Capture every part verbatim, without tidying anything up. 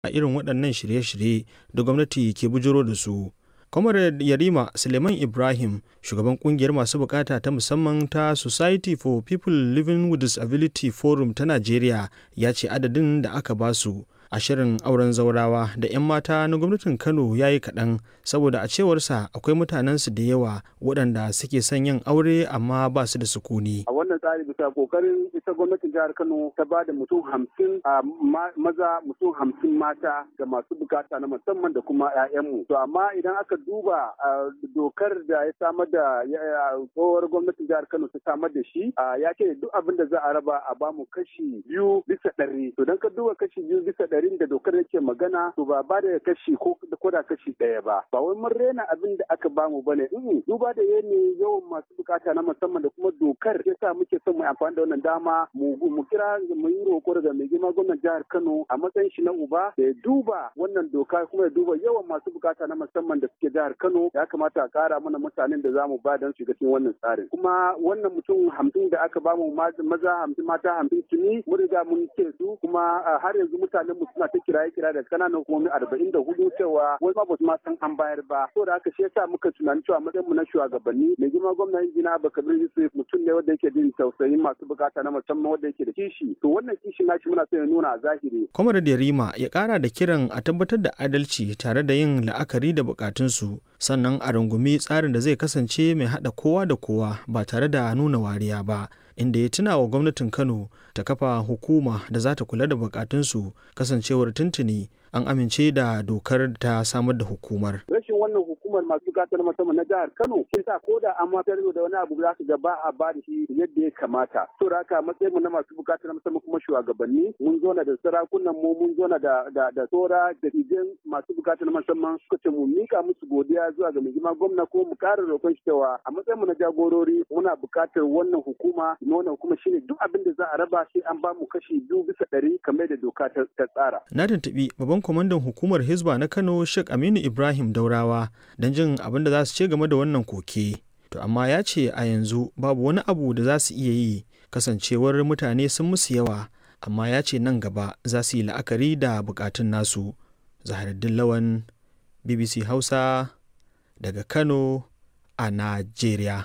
a irin waɗannan shirye-shirye da gwamnati ke bujiro da su. Comrade Yarima Suleiman Ibrahim, shugaban kungiyar masu bukata ta musamman ta Society for People Living with Disability Forum ta Najeriya, ya ce adadin da aka ba su a shirin auren zaurawa da 'yan mata na gwamnatin Kano ya yi kaɗan, saboda a cewarsa akwai mutanensu da yawa waɗanda suke son yin aure amma ba su da sukuni. A wannan tsari bisa kokarin ita gwamnatin jihar Kano ta ba da mutum hamsin a maza, mutum hamsin mata ga masu bukata na musamman da kuma 'ya'yanmu. To amma idan aka duba dokar da ya samar da tsohuwar gwamnatin jihar Kano ta samar da shi, ya ce duk abin da za a raba a bamu kashi biyu bisa ɗari. To don ka duba kashi biyu bisa ɗari da dokar yake magana, to ba ba da kashi ko da kashi ɗaya ba. Ba wai mun rena abin da aka bamu bane. Duba da yanayin yawan masu bukata na musamman da kuma dokar ya sa muke son mu amfani da wannan dama mu kira mu yi roƙo daga mai girma gwamnan jihar Kano a matsayin shi na uba da ya duba wannan doka kuma ya duba yawan masu bukata na musamman da suke jihar Kano. Ya kamata a ƙara mana mutanen da za mu ba don shiga cikin wannan tsarin. Kuma wannan mutum hamsin da aka bamu maza hamsin mata hamsin tuni mun riga mun ce su, kuma har yanzu mutanen mu suna ta kiraye kira da kananan hukumomi arba'in da hudu cewa wai ma ba su ma san an bayar ba. So da haka shi yasa muka tunani cewa matsayin mu na shugabanni mai girma gwamnan injina Bakabir Yusuf mutum ne wanda yake jin tausayin masu bukata na musamman wanda yake da kishi. To wannan kishi nashi muna so ya nuna a zahiri. Comrade Yarima ya kara da kiran a tabbatar da adalci tare da yin la'akari da bukatunsu, sannan a rungumi tsarin da zai kasance mai haɗa kowa da kowa ba tare da nuna wariya ba, inda ya tuna wa gwamnatin Kano ta kafa hukuma da za ta kula da bukatunsu, kasancewar tuntuni an amince da dokar ta samar da hukumar. Rashin wannan hukumar masu bukata na musamman na jihar Kano shi sa ko da an matar da wani abu za su ga ba a ba da shi yadda ya kamata. To da haka matsayin mu na masu bukata na musamman kuma shugabanni mun zo na da sarakunan mu mun zo na da da da tsora da idan masu bukata na musamman suka ce mu mika musu godiya zuwa ga mai girma gwamna ko mu ƙara roƙon shi cewa a matsayin mu na jagorori muna bukatar wannan hukuma. Wannan hukuma shine duk abin da za a raba shi an ba mu kashi biyu bisa ɗari kamar da doka ta tsara. Na tuntuɓi babban kwamandan hukumar Hizba na Kano Sheikh Aminu Ibrahim Daurawa don jin abin da za su ce game da wannan koke. To amma ya ce a yanzu babu wani abu da za su iya yi kasancewar mutane sun musu yawa, amma ya ce nan gaba za su yi la'akari da bukatun nasu. Zaharuddin Lawan, B B C Hausa daga Kano a Najeriya.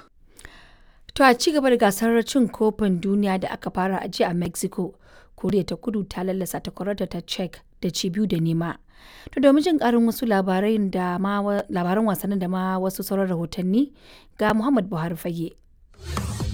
To a ci gaba da gasar cin kofin duniya da aka fara a jiya a Mexico, Koriya ta Kudu ta lallasa takwararta ta Czech da ci biyu da nema. To domin jin karin wasu labaran da ma labaran wasannin da ma wasu sauran rahotanni ga Muhammad Buhari Fage.